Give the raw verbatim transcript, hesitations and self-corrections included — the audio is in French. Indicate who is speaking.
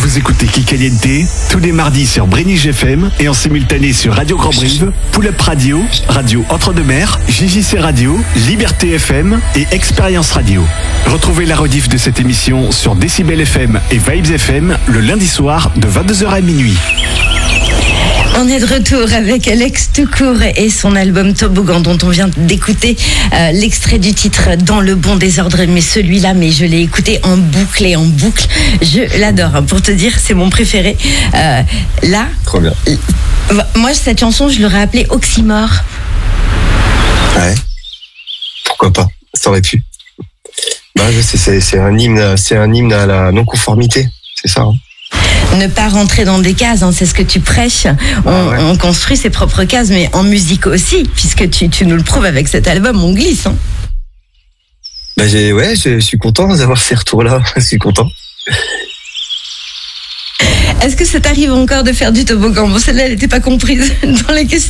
Speaker 1: Vous écoutez Kikaliente tous les mardis sur Brénig F M et en simultané sur Radio Grand Brive, Pull Up Radio, Radio Entre-deux-Mers, J J C Radio, Liberté F M et Expérience Radio. Retrouvez la rediff de cette émission sur Décibel F M et Vibes F M le lundi soir de vingt-deux heures à minuit.
Speaker 2: On est de retour avec Alex Toucourt et son album Toboggan dont on vient d'écouter euh, l'extrait du titre Dans le bon désordre, mais celui-là, mais je l'ai écouté en boucle et en boucle. Je l'adore, hein, pour te dire, c'est mon préféré. Euh, là,
Speaker 3: trop bien.
Speaker 2: Euh, moi, cette chanson, je l'aurais appelée Oxymore.
Speaker 3: Ouais. Pourquoi pas? Ça aurait pu. Bah, c'est, c'est, c'est un hymne, c'est un hymne à la non-conformité. C'est ça. Hein.
Speaker 2: Ne pas rentrer dans des cases, hein, c'est ce que tu prêches. On, ah ouais. on construit ses propres cases, mais en musique aussi, puisque tu, tu nous le prouves avec cet album, on glisse. Hein.
Speaker 3: Bah j'ai, ouais, je, je suis content d'avoir ces retours-là. Je suis content.
Speaker 2: Est-ce que ça t'arrive encore de faire du toboggan? Bon, celle-là, elle n'était pas comprise dans les questions.